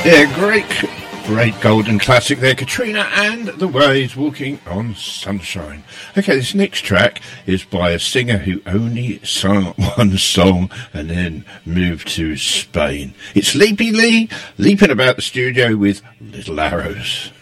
Yeah, great golden classic there, Katrina and the Waves, Walking on Sunshine. Okay, this next track is by a singer who only sung one song and then moved to Spain. It's Leapy Lee, leaping about the studio with little arrows.